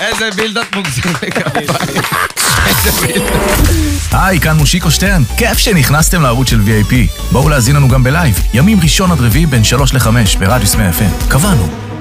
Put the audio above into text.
איזה בילדאפ מוגזם לכפיים. איזה בילדאפ. היי, כאן מושיקו שטרן. כיף שנכנסתם לערוץ של VIP. בואו להזין לנו גם בלייב. ימים ראשון עד רביעי בין 3 ל-5 ברדיוס 100 FM. קבענו.